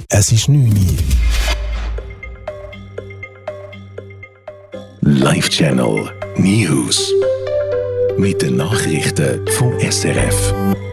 Es ist 9 Uhr. Live Channel News. Mit den Nachrichten vom SRF.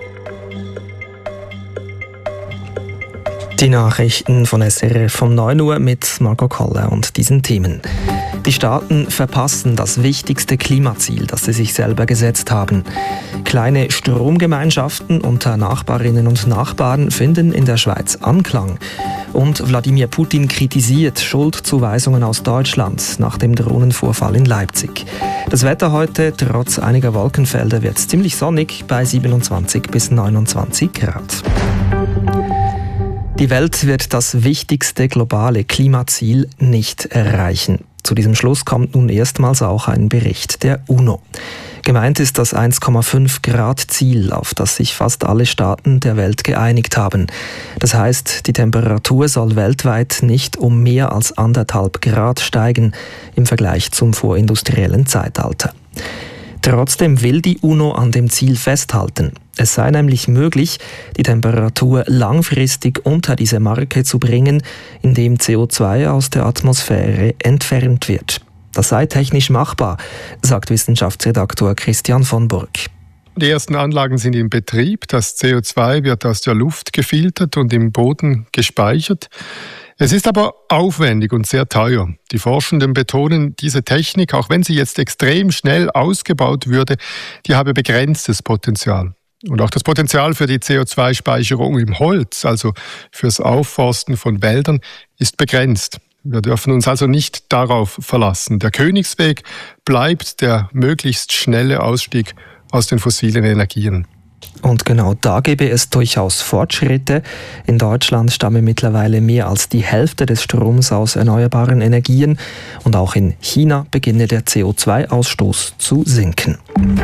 Die Nachrichten von SRF um 9 Uhr mit Marco Koller und diesen Themen. Die Staaten verpassen das wichtigste Klimaziel, das sie sich selber gesetzt haben. Kleine Stromgemeinschaften unter Nachbarinnen und Nachbarn finden in der Schweiz Anklang. Und Wladimir Putin kritisiert Schuldzuweisungen aus Deutschland nach dem Drohnenvorfall in Leipzig. Das Wetter heute, trotz einiger Wolkenfelder, wird ziemlich sonnig bei 27 bis 29 Grad. Die Welt wird das wichtigste globale Klimaziel nicht erreichen. Zu diesem Schluss kommt nun erstmals auch ein Bericht der UNO. Gemeint ist das 1,5 Grad Ziel, auf das sich fast alle Staaten der Welt geeinigt haben. Das heißt, die Temperatur soll weltweit nicht um mehr als 1,5 Grad steigen im Vergleich zum vorindustriellen Zeitalter. Trotzdem will die UNO an dem Ziel festhalten. Es sei nämlich möglich, die Temperatur langfristig unter diese Marke zu bringen, indem CO2 aus der Atmosphäre entfernt wird. Das sei technisch machbar, sagt Wissenschaftsredaktor Christian von Burg. Die ersten Anlagen sind in Betrieb. Das CO2 wird aus der Luft gefiltert und im Boden gespeichert. Es ist aber aufwendig und sehr teuer. Die Forschenden betonen, diese Technik, auch wenn sie jetzt extrem schnell ausgebaut würde, die habe begrenztes Potenzial. Und auch das Potenzial für die CO2-Speicherung im Holz, also fürs Aufforsten von Wäldern, ist begrenzt. Wir dürfen uns also nicht darauf verlassen. Der Königsweg bleibt der möglichst schnelle Ausstieg aus den fossilen Energien. Und genau da gäbe es durchaus Fortschritte. In Deutschland stamme mittlerweile mehr als die Hälfte des Stroms aus erneuerbaren Energien. Und auch in China beginne der CO2-Ausstoß zu sinken.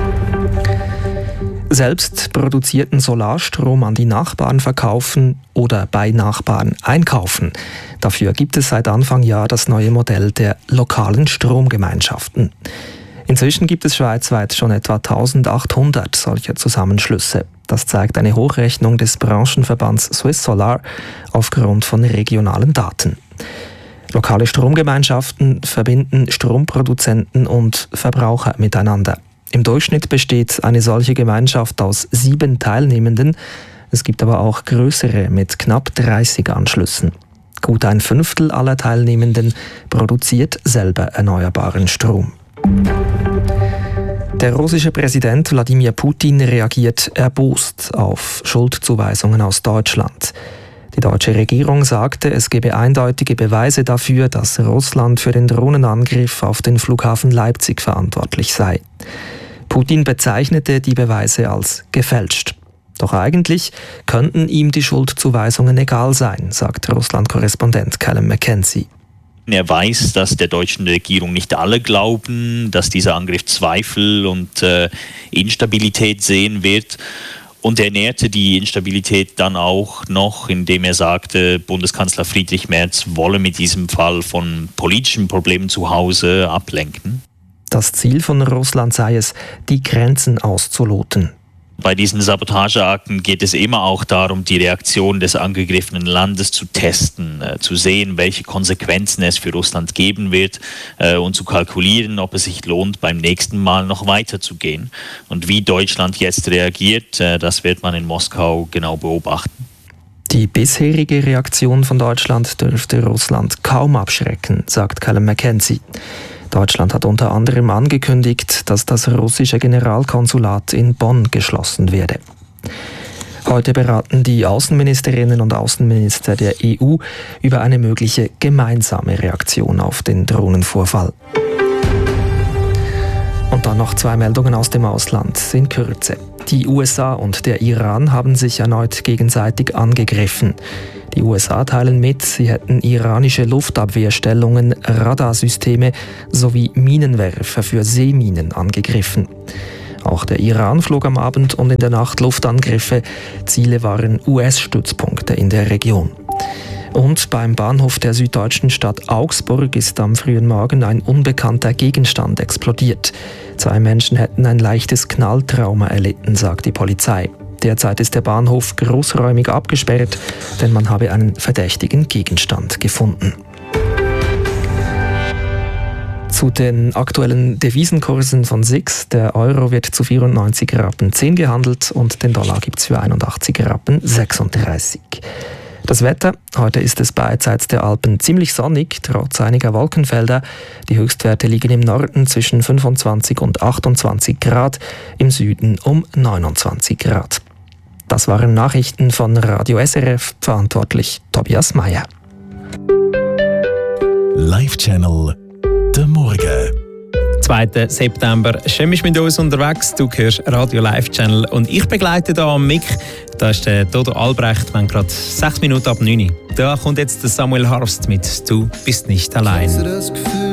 Selbst produzierten Solarstrom an die Nachbarn verkaufen oder bei Nachbarn einkaufen. Dafür gibt es seit Anfang Jahr das neue Modell der lokalen Stromgemeinschaften. Inzwischen gibt es schweizweit schon etwa 1800 solcher Zusammenschlüsse. Das zeigt eine Hochrechnung des Branchenverbands Swiss Solar aufgrund von regionalen Daten. Lokale Stromgemeinschaften verbinden Stromproduzenten und Verbraucher miteinander. Im Durchschnitt besteht eine solche Gemeinschaft aus 7 Teilnehmenden. Es gibt aber auch größere mit knapp 30 Anschlüssen. Gut ein Fünftel aller Teilnehmenden produziert selber erneuerbaren Strom. Der russische Präsident Wladimir Putin reagiert erbost auf Schuldzuweisungen aus Deutschland. Die deutsche Regierung sagte, es gebe eindeutige Beweise dafür, dass Russland für den Drohnenangriff auf den Flughafen Leipzig verantwortlich sei. Putin bezeichnete die Beweise als gefälscht. Doch eigentlich könnten ihm die Schuldzuweisungen egal sein, sagt Russland-Korrespondent Callum McKenzie. Er weiß, dass der deutschen Regierung nicht alle glauben, dass dieser Angriff Zweifel und Instabilität sehen wird. Und er nährte die Instabilität dann auch noch, indem er sagte, Bundeskanzler Friedrich Merz wolle mit diesem Fall von politischen Problemen zu Hause ablenken. Das Ziel von Russland sei es, die Grenzen auszuloten. Bei diesen Sabotageakten geht es immer auch darum, die Reaktion des angegriffenen Landes zu testen, zu sehen, welche Konsequenzen es für Russland geben wird und zu kalkulieren, ob es sich lohnt, beim nächsten Mal noch weiterzugehen. Und wie Deutschland jetzt reagiert, das wird man in Moskau genau beobachten. Die bisherige Reaktion von Deutschland dürfte Russland kaum abschrecken, sagt Callum McKenzie. Deutschland hat unter anderem angekündigt, dass das russische Generalkonsulat in Bonn geschlossen werde. Heute beraten die Außenministerinnen und Außenminister der EU über eine mögliche gemeinsame Reaktion auf den Drohnenvorfall. Und dann noch 2 Meldungen aus dem Ausland in Kürze. Die USA und der Iran haben sich erneut gegenseitig angegriffen. Die USA teilen mit, sie hätten iranische Luftabwehrstellungen, Radarsysteme sowie Minenwerfer für Seeminen angegriffen. Auch der Iran flog am Abend und in der Nacht Luftangriffe. Ziele waren US-Stützpunkte in der Region. Und beim Bahnhof der süddeutschen Stadt Augsburg ist am frühen Morgen ein unbekannter Gegenstand explodiert. 2 Menschen hätten ein leichtes Knalltrauma erlitten, sagt die Polizei. Derzeit ist der Bahnhof großräumig abgesperrt, denn man habe einen verdächtigen Gegenstand gefunden. Zu den aktuellen Devisenkursen von SIX. Der Euro wird zu 94 Rappen 10 gehandelt und den Dollar gibt es für 81 Rappen 36. Das Wetter: Heute ist es beidseits der Alpen ziemlich sonnig, trotz einiger Wolkenfelder. Die Höchstwerte liegen im Norden zwischen 25 und 28 Grad, im Süden um 29 Grad. Das waren Nachrichten von Radio SRF, verantwortlich Tobias Meyer. Live-Channel der Morgen. 2. September. Schön bist du mit uns unterwegs. Du hörst Radio Live Channel und ich begleite hier am Mic. Da ist der Dodo Albrecht. Wir haben gerade 6 Minuten ab 9 Uhr. Da kommt jetzt der Samuel Harfst mit «Du bist nicht allein».